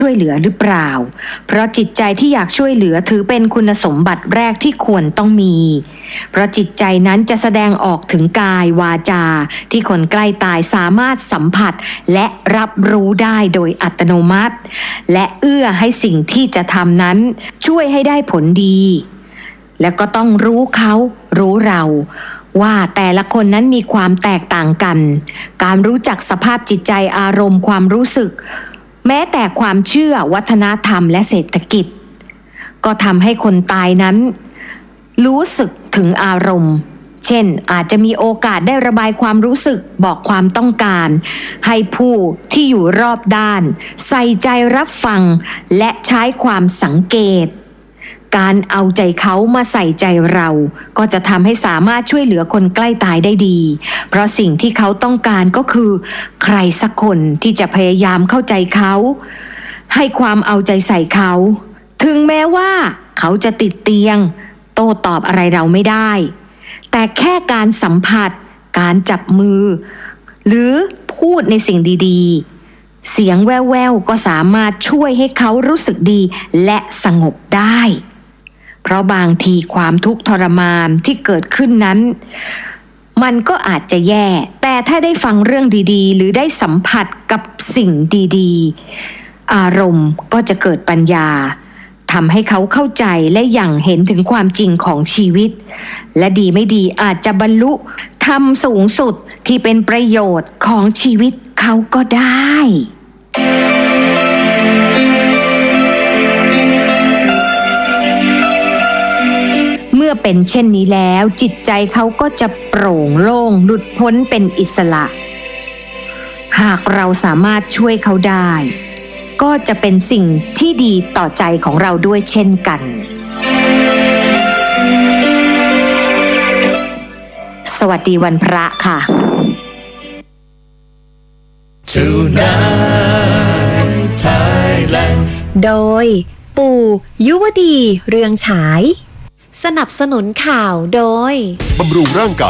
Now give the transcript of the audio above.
ช่วยเหลือหรือเปล่าเพราะจิตใจที่อยากช่วยเหลือถือเป็นคุณสมบัติแรกที่ควรต้องมีเพราะจิตใจนั้นจะแสดงออกถึงกายวาจาที่คนใกล้ตายสามารถสัมผัสและรับรู้ได้โดยอัตโนมัติและเอื้อให้สิ่งที่จะทำนั้นช่วยให้ได้ผลดีและก็ต้องรู้เขารู้เราว่าแต่ละคนนั้นมีความแตกต่างกันการรู้จักสภาพจิตใจอารมณ์ความรู้สึกแม้แต่ความเชื่อวัฒนธรรมและเศรษฐกิจก็ทำให้คนตายนั้นรู้สึกถึงอารมณ์เช่นอาจจะมีโอกาสได้ระบายความรู้สึกบอกความต้องการให้ผู้ที่อยู่รอบด้านใส่ใจรับฟังและใช้ความสังเกตการเอาใจเขามาใส่ใจเราก็จะทำให้สามารถช่วยเหลือคนใกล้ตายได้ดีเพราะสิ่งที่เขาต้องการก็คือใครสักคนที่จะพยายามเข้าใจเขาให้ความเอาใจใส่เขาถึงแม้ว่าเขาจะติดเตียงโต้ตอบอะไรเราไม่ได้แต่แค่การสัมผัสการจับมือหรือพูดในสิ่งดีๆเสียงแว่วๆก็สามารถช่วยให้เขารู้สึกดีและสงบได้เพราะบางทีความทุกข์ทรมานที่เกิดขึ้นนั้นมันก็อาจจะแย่แต่ถ้าได้ฟังเรื่องดีๆหรือได้สัมผัสกับสิ่งดีๆอารมณ์ก็จะเกิดปัญญาทำให้เขาเข้าใจและอย่างเห็นถึงความจริงของชีวิตและดีไม่ดีอาจจะบรรลุธรรมสูงสุดที่เป็นประโยชน์ของชีวิตเขาก็ได้เมื่อเป็นเช่นนี้แล้วจิตใจเขาก็จะโปร่งโล่งหลุดพ้นเป็นอิสระหากเราสามารถช่วยเขาได้ก็จะเป็นสิ่งที่ดีต่อใจของเราด้วยเช่นกันสวัสดีวันพระค่ะ Tonight Thailand โดยปู่ยุวดีเรืองฉายสนับสนุนข่าวโดยบำรุงร่างก